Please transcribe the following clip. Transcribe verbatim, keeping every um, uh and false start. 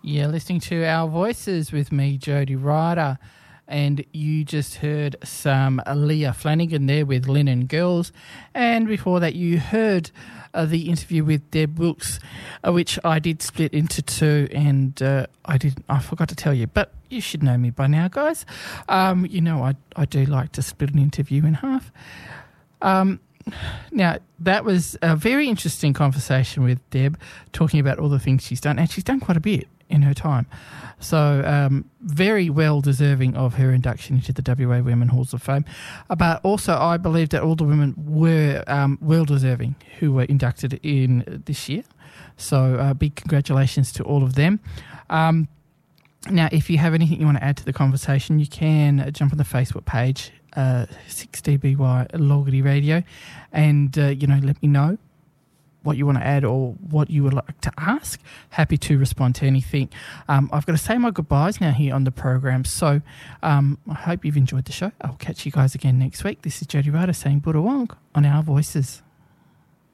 You're listening to Our Voices with me, Jody Ryder, and you just heard some Leah Flanagan there with Linen Girls, and before that you heard uh, the interview with Deb Wilkes, uh, which I did split into two, and uh, I did I forgot to tell you, but you should know me by now, guys. Um, you know I I do like to split an interview in half. Um, now, that was a very interesting conversation with Deb, talking about all the things she's done, and she's done quite a bit in her time. So um, very well deserving of her induction into the W A Women Halls of Fame. But also I believe that all the women were um, well deserving who were inducted in this year. So uh, big congratulations to all of them. Um, now, if you have anything you want to add to the conversation, you can jump on the Facebook page, uh, six D B Y Logarty Radio, and, uh, you know, let me know what you want to add or what you would like to ask. Happy to respond to anything. Um, I've got to say my goodbyes now here on the program. So um, I hope you've enjoyed the show. I'll catch you guys again next week. This is Jody Ryder saying Buddha Wong on Our Voices.